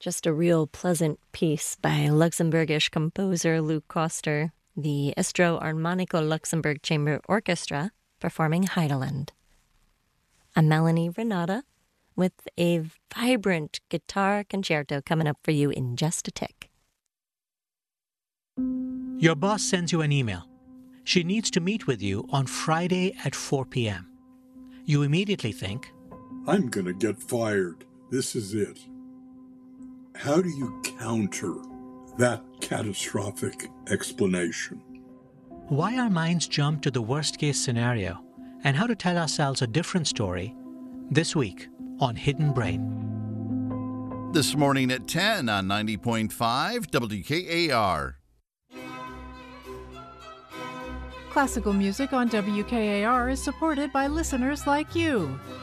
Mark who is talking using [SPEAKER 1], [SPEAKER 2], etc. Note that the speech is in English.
[SPEAKER 1] Just a real pleasant piece by Luxembourgish composer Luc Koster, the Estro Armonico Luxembourg Chamber Orchestra performing Heideland. I'm Melanie Renata with a vibrant guitar concerto coming up for you in just a tick.
[SPEAKER 2] Your boss sends you an email. She needs to meet with you on Friday at 4 p.m. You immediately think,
[SPEAKER 3] I'm going to get fired. This is it. How do you counter that catastrophic explanation?
[SPEAKER 2] why our minds jump to the worst-case scenario and how to tell ourselves a different story this week on Hidden Brain.
[SPEAKER 4] This morning at 10 on 90.5 WKAR.
[SPEAKER 5] Classical music on WKAR is supported by listeners like you.